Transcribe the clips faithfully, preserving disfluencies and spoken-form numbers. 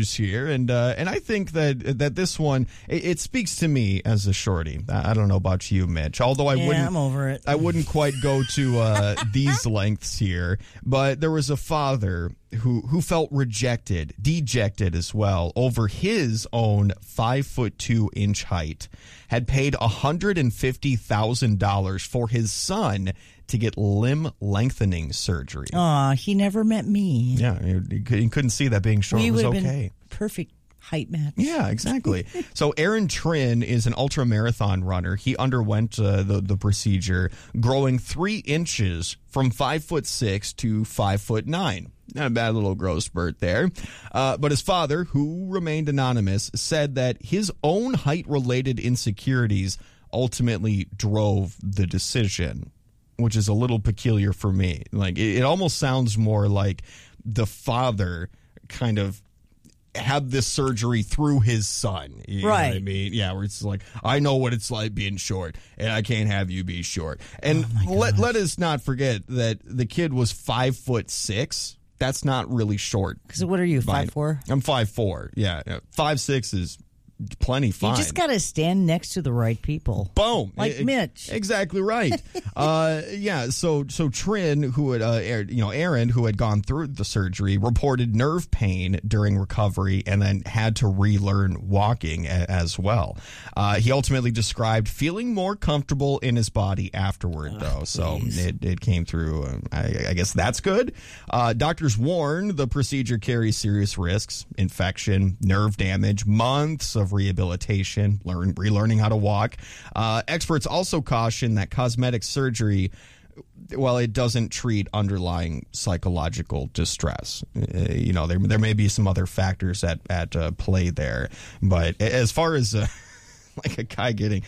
issues here, and uh, and I think that that this one it, it speaks to me as a shorty. I, I don't know about you, Mitch. Although I yeah, wouldn't, I'm over it. I wouldn't quite go to uh, these lengths here. But there was a father who who felt rejected, dejected as well over his own five foot two inch height. Had paid one hundred and fifty thousand dollars for his son to get limb lengthening surgery. Aw, he never met me. Yeah, he, he couldn't see that being short we was would have okay. been perfect height match. Yeah, exactly. So Aaron Trin is an ultra marathon runner. He underwent uh, the the procedure, growing three inches from five foot six to five foot nine. Not a bad little growth spurt there. Uh, but his father, who remained anonymous, said that his own height-related insecurities ultimately drove the decision, which is a little peculiar for me. Like, it, it almost sounds more like the father kind of had this surgery through his son. You right. know what I mean? Yeah, where it's like, I know what it's like being short, and I can't have you be short. And oh let, let us not forget that the kid was five foot six. That's not really short. Because what are you, five four? I'm five four. Yeah, five six is plenty fine. You just got to stand next to the right people. Boom. Like I, Mitch. Exactly right. uh, yeah, so so Trin, who had, uh, you know, Aaron, who had gone through the surgery, reported nerve pain during recovery and then had to relearn walking a, as well. Uh, he ultimately described feeling more comfortable in his body afterward, oh, though. So it, it came through. Uh, I, I guess that's good. Uh, doctors warn the procedure carries serious risks: infection, nerve damage, months of rehabilitation, learn relearning how to walk. Uh, experts also caution that cosmetic surgery, well, it doesn't treat underlying psychological distress. Uh, you know, there there may be some other factors at at uh, play there, but as far as uh, like a guy getting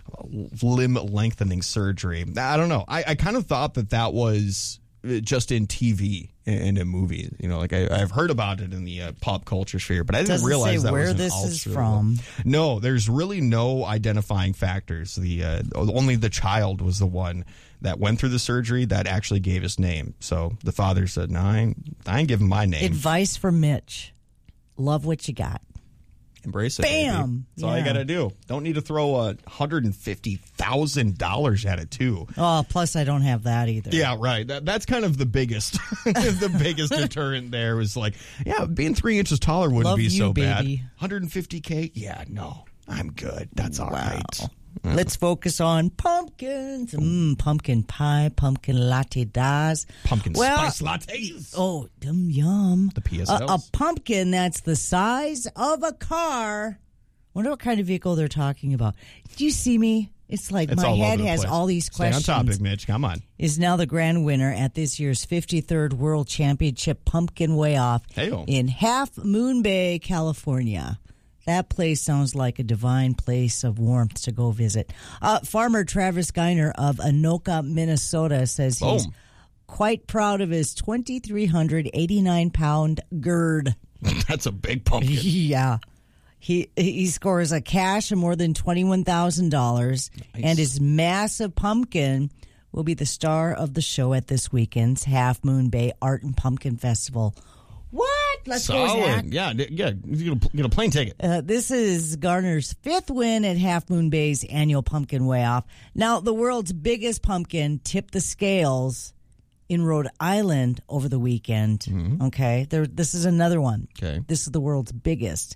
limb lengthening surgery, I don't know. I, I kind of thought that that was just in T V and in movies. You know, like I, I've heard about it in the uh, pop culture sphere, but I didn't Doesn't realize say that where was an this ultra- is from. No, there's really no identifying factors. The uh, only the child was the one that went through the surgery that actually gave his name. So the father said, "No, I ain't, I ain't giving my name." Advice for Mitch: love what you got. Embrace it. Bam! Baby. That's all you Yeah. got to do. Don't need to throw a hundred and fifty thousand dollars at it too. Oh, plus I don't have that either. Yeah, right. That that's kind of the biggest, the biggest deterrent. There was like, yeah, being three inches taller wouldn't Love be you, so bad. baby. one hundred fifty K. Yeah, no, I'm good. That's all Wow. right. Let's focus on pumpkins. Mm, pumpkin pie, pumpkin latte das. Pumpkin well, spice lattes. Oh, dum yum. The P S A, a Ls. pumpkin that's the size of a car. Wonder what kind of vehicle they're talking about. Do you see me? It's like It's my all head over the has place. all these questions. Stay on topic, Mitch. Come on. Is now the grand winner at this year's fifty-third World Championship Pumpkin Way Off Hey-o. in Half Moon Bay, California. That place sounds like a divine place of warmth to go visit. Uh, farmer Travis Geiner of Anoka, Minnesota says he's Boom. quite proud of his two thousand three hundred eighty-nine pound gourd. That's a big pumpkin. Yeah. He he scores a cash of more than twenty-one thousand dollars, Nice. and his massive pumpkin will be the star of the show at this weekend's Half Moon Bay Art and Pumpkin Festival. What? Let's go, Zach. Solid. Yeah, d- yeah. You get a, get a plane ticket. Uh, this is Garner's fifth win at Half Moon Bay's annual Pumpkin Way Off. Now, the world's biggest pumpkin tipped the scales in Rhode Island over the weekend. Mm-hmm. Okay, there. This is another one. Okay. This is the world's biggest.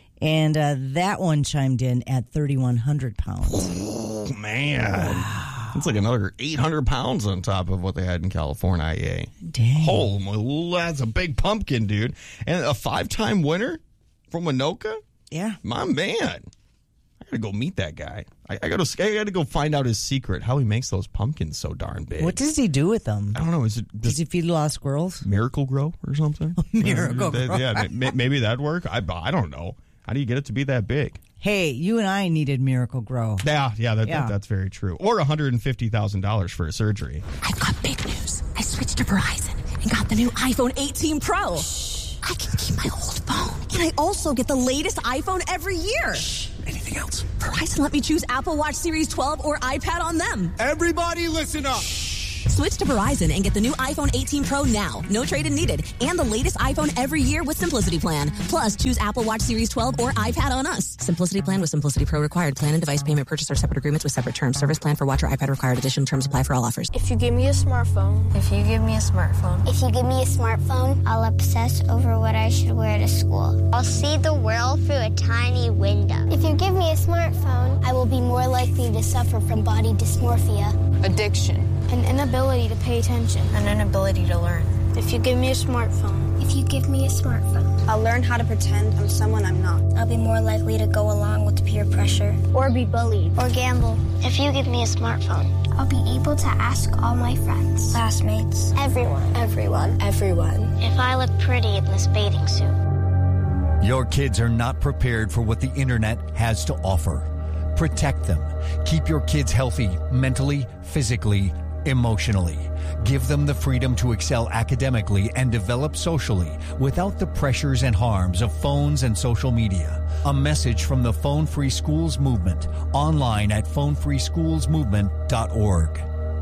And uh, that one chimed in at thirty-one hundred pounds. Oh, man. It's like another eight hundred pounds on top of what they had in California. Dang. Oh, that's a big pumpkin, dude. And a five-time winner from Anoka? Yeah. My man. I got to go meet that guy. I, I got to I got to go find out his secret, how he makes those pumpkins so darn big. What does he do with them? I don't know. Is it Does just he feed a lot of squirrels? Miracle Grow or something? Miracle Uh, Grow. Yeah, may- maybe that'd work. I, I don't know. How do you get it to be that big? Hey, you and I needed Miracle Grow. Yeah, yeah, that, Yeah. That, that's very true. Or one hundred fifty thousand dollars for a surgery. I've got big news. I switched to Verizon and got the new iPhone eighteen Pro. I can keep my old phone, and I also get the latest iPhone every year. Anything else? Verizon let me choose Apple Watch Series twelve or iPad on them. Everybody listen up. Switch to Verizon and get the new iPhone eighteen Pro now. No trade-in needed. And the latest iPhone every year with Simplicity Plan. Plus, choose Apple Watch Series twelve or iPad on us. Simplicity Plan with Simplicity Pro required. Plan and device payment purchase or separate agreements with separate terms. Service plan for watch or iPad required. Additional terms apply for all offers. If you give me a smartphone. If you give me a smartphone. If you give me a smartphone, I'll obsess over what I should wear to school. I'll see the world through a tiny window. If you give me a smartphone, I will be more likely to suffer from body dysmorphia, Addiction. an inability to pay attention, An inability to learn. If you give me a smartphone, If you give me a smartphone, I'll learn how to pretend I'm someone I'm not. I'll be more likely to go along with peer pressure. Or be bullied. Or gamble. If you give me a smartphone, I'll be able to ask all my friends, classmates, everyone, Everyone. Everyone. if I look pretty in this bathing suit. Your kids are not prepared for what the internet has to offer. Protect them. Keep your kids healthy mentally, physically, emotionally. Give them the freedom to excel academically and develop socially without the pressures and harms of phones and social media. A message from the Phone Free Schools Movement, online at phone free schools movement dot org.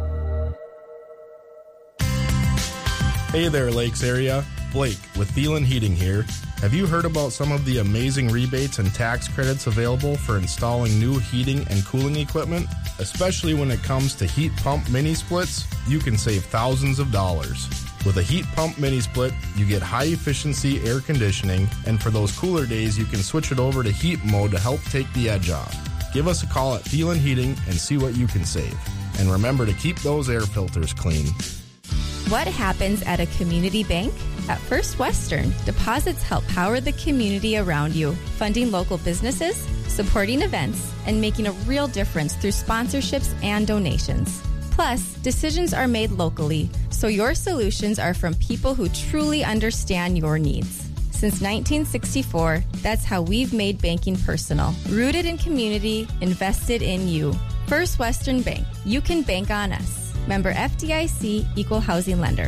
Hey there, Lakes area. Blake with Thielen Heating here. Have you heard about some of the amazing rebates and tax credits available for installing new heating and cooling equipment? Especially when it comes to heat pump mini splits, you can save thousands of dollars. With a heat pump mini split, you get high efficiency air conditioning, and for those cooler days, you can switch it over to heat mode to help take the edge off. Give us a call at Thielen Heating and see what you can save. And remember to keep those air filters clean. What happens at a community bank? At First Western, deposits help power the community around you, funding local businesses, supporting events, and making a real difference through sponsorships and donations. Plus, decisions are made locally, so your solutions are from people who truly understand your needs. Since nineteen sixty-four, that's how we've made banking personal. Rooted in community, invested in you. First Western Bank. You can bank on us. Member F D I C, Equal Housing Lender.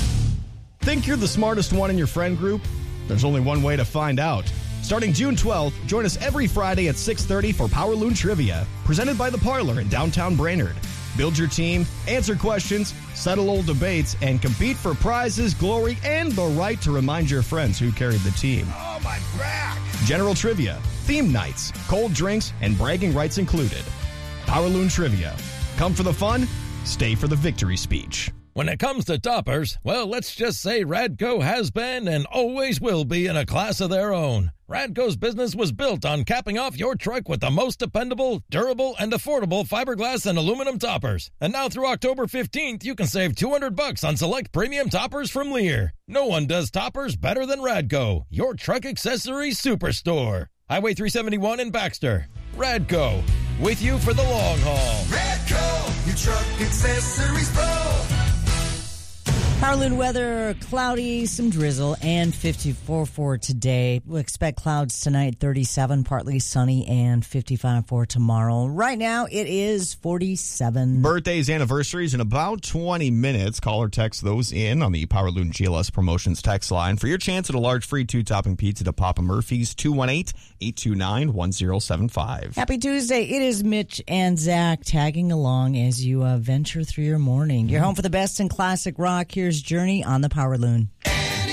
Think you're the smartest one in your friend group? There's only one way to find out. Starting June twelfth, join us every Friday at six thirty for Power Loon Trivia, presented by The Parlor in downtown Brainerd. Build your team, answer questions, settle old debates, and compete for prizes, glory, and the right to remind your friends who carried the team. Oh, my back! General trivia, theme nights, cold drinks, and bragging rights included. Power Loon Trivia. Come for the fun, stay for the victory speech. When it comes to toppers, well, let's just say Radco has been and always will be in a class of their own. Radco's business was built on capping off your truck with the most dependable, durable, and affordable fiberglass and aluminum toppers. And now through October fifteenth, you can save two hundred bucks on select premium toppers from Lear. No one does toppers better than Radco, your truck accessories superstore. Highway three seventy-one in Baxter. Radco, with you for the long haul. Radco, your truck accessories pro. Power Loon weather, cloudy, some drizzle, and fifty-four for today. We'll expect clouds tonight, thirty-seven, partly sunny, and fifty-five for tomorrow. Right now, it is forty-seven. Birthdays, anniversaries in about twenty minutes. Call or text those in on the Power Loon G L S Promotions text line for your chance at a large free two-topping pizza to Papa Murphy's, two one eight, eight two nine, one zero seven five. Happy Tuesday. It is Mitch and Zach tagging along as you uh, venture through your morning. You're home for the best in classic rock. Here's Journey on the Power Loon.